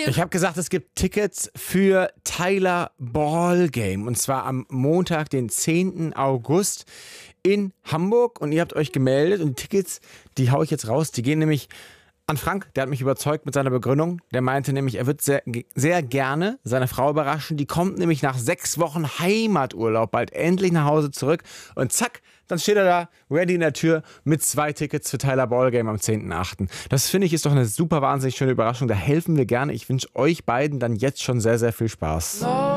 Ich habe gesagt, es gibt Tickets für Tyler Ballgame. Und zwar am Montag, den 10. August in Hamburg. Und ihr habt euch gemeldet. Und die Tickets, die hau ich jetzt raus. Die gehen nämlich an Frank. Der hat mich überzeugt mit seiner Begründung. Der meinte nämlich, er wird sehr gerne seine Frau überraschen. Die kommt nämlich nach 6 Wochen Heimaturlaub bald endlich nach Hause zurück. Und zack, dann steht er da, ready in der Tür mit 2 Tickets für Tyler Ballgame am 10.8. Das finde ich ist doch eine super wahnsinnig schöne Überraschung. Da helfen wir gerne. Ich wünsche euch beiden dann jetzt schon sehr, sehr viel Spaß.